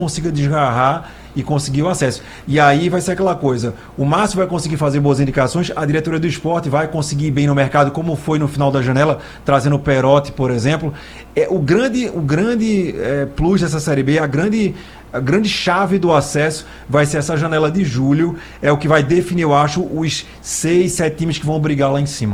consiga desgarrar e conseguir o acesso. E aí vai ser aquela coisa, o Márcio vai conseguir fazer boas indicações, a diretoria do esporte vai conseguir ir bem no mercado, como foi no final da janela, trazendo o Perotti, por exemplo. O grande plus dessa Série B, a grande chave do acesso vai ser essa janela de julho, é o que vai definir, eu acho, os 6, 7 times que vão brigar lá em cima.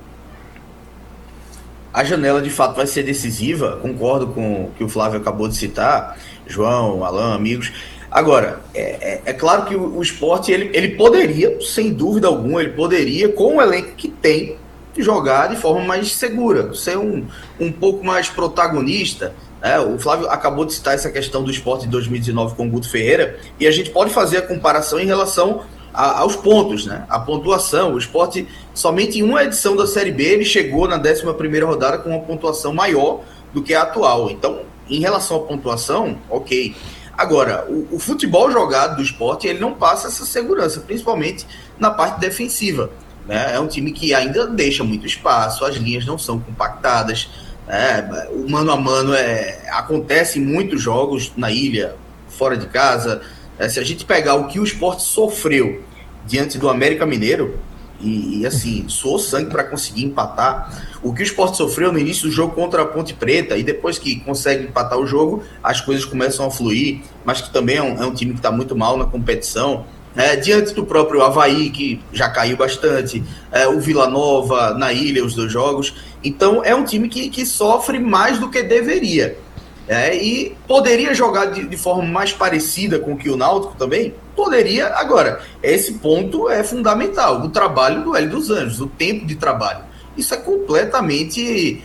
A janela de fato vai ser decisiva, concordo com o que o Flávio acabou de citar, João, Alan, amigos. Agora, é claro que o Sport ele poderia, sem dúvida alguma, ele poderia, com o elenco que tem, jogar de forma mais segura, ser um pouco mais protagonista. O Flávio acabou de citar essa questão do Sport de 2019 com o Guto Ferreira, e a gente pode fazer a comparação em relação aos pontos, né? A pontuação. O Sport, somente em uma edição da Série B, ele chegou na 11ª rodada com uma pontuação maior do que a atual. Então, em relação à pontuação, ok. Agora, o futebol jogado do Sport, ele não passa essa segurança, principalmente na parte defensiva, né? É um time que ainda deixa muito espaço, as linhas não são compactadas, né? O mano a mano acontece em muitos jogos na ilha, fora de casa. Se a gente pegar o que o Sport sofreu diante do América Mineiro, e assim, suou sangue para conseguir empatar, o que o Sport sofreu no início do jogo contra a Ponte Preta, e depois que consegue empatar o jogo, as coisas começam a fluir, mas que também é um time que está muito mal na competição, diante do próprio Avaí, que já caiu bastante, o Vila Nova na ilha, os 2 jogos. Então é um time que sofre mais do que deveria. E poderia jogar de forma mais parecida com que o Náutico também? Poderia. Agora, esse ponto é fundamental, o trabalho do Hélio dos Anjos, o tempo de trabalho. Isso é completamente,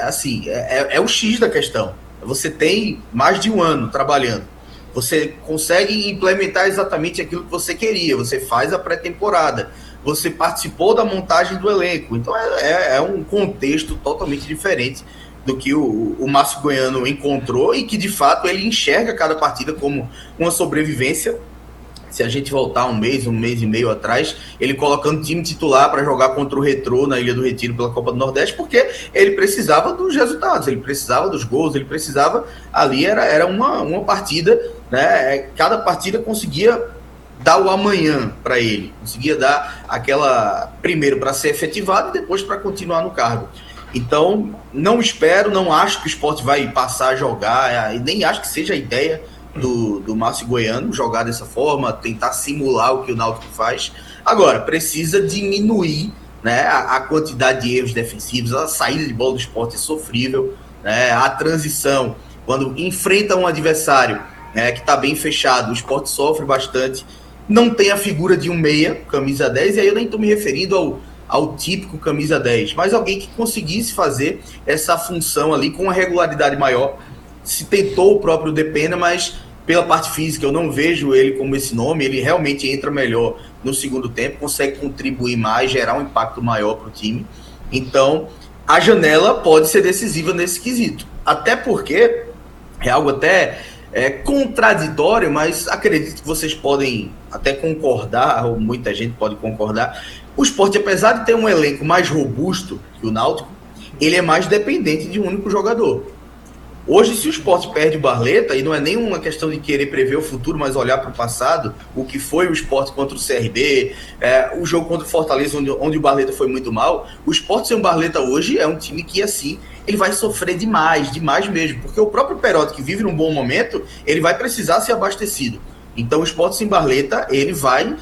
o X da questão. Você tem mais de um ano trabalhando, você consegue implementar exatamente aquilo que você queria, você faz a pré-temporada, você participou da montagem do elenco, então é um contexto totalmente diferente do que o Márcio Goiano encontrou, e que de fato ele enxerga cada partida como uma sobrevivência. Se a gente voltar um mês e meio atrás, ele colocando time titular para jogar contra o Retrô na Ilha do Retiro pela Copa do Nordeste, porque ele precisava dos resultados, ele precisava dos gols, ele precisava, ali era uma partida, né? Cada partida conseguia dar o amanhã para ele, conseguia dar aquela, primeiro para ser efetivado e depois para continuar no cargo. Então, não acho que o Sport vai passar a jogar, e nem acho que seja a ideia do Márcio Goiano jogar dessa forma, tentar simular o que o Náutico faz. Agora, precisa diminuir, né, a quantidade de erros defensivos, a saída de bola do Sport é sofrível, né, a transição, quando enfrenta um adversário, né, que está bem fechado, o Sport sofre bastante, não tem a figura de um meia, camisa 10, e aí eu nem estou me referindo ao típico camisa 10, mas alguém que conseguisse fazer essa função ali com uma regularidade maior. Se tentou o próprio Depena, mas pela parte física eu não vejo ele como esse nome. Ele realmente entra melhor no segundo tempo, consegue contribuir mais, gerar um impacto maior para o time. Então a janela pode ser decisiva nesse quesito, até porque é algo até contraditório, mas acredito que vocês podem até concordar, ou muita gente pode concordar. O Sport, apesar de ter um elenco mais robusto que o Náutico, ele é mais dependente de um único jogador. Hoje, se o Sport perde o Barleta, e não é nenhuma questão de querer prever o futuro, mas olhar para o passado, o que foi o Sport contra o CRB, o jogo contra o Fortaleza, onde o Barleta foi muito mal, o Sport sem o Barleta hoje é um time que, assim, ele vai sofrer demais mesmo, porque o próprio Perotti, que vive num bom momento, ele vai precisar ser abastecido. Então, o Sport sem Barleta, ele vai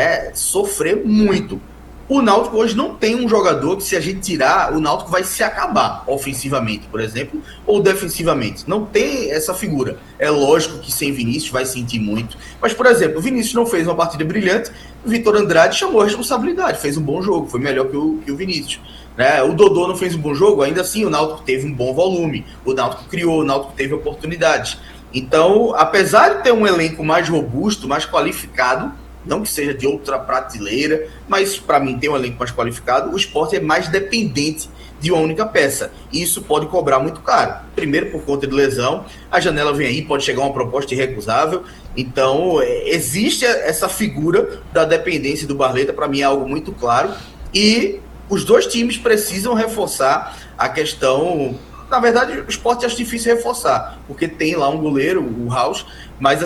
sofrer muito. O Náutico hoje não tem um jogador que, se a gente tirar, o Náutico vai se acabar ofensivamente, por exemplo, ou defensivamente. Não tem essa figura. É lógico que sem Vinícius vai sentir muito. Mas, por exemplo, o Vinícius não fez uma partida brilhante, o Vitor Andrade chamou a responsabilidade, fez um bom jogo, foi melhor que o Vinícius. Né? O Dodô não fez um bom jogo, ainda assim o Náutico teve um bom volume, o Náutico criou, o Náutico teve oportunidades. Então, apesar de ter um elenco mais robusto, mais qualificado, não que seja de outra prateleira, mas para mim tem um elenco mais qualificado, o Sport é mais dependente de uma única peça, e isso pode cobrar muito caro. Primeiro, por conta de lesão, a janela vem aí, pode chegar uma proposta irrecusável, então existe essa figura da dependência do Barleta, para mim é algo muito claro, e os dois times precisam reforçar a questão. Na verdade, o Sport acho difícil reforçar, porque tem lá um goleiro, o House, mas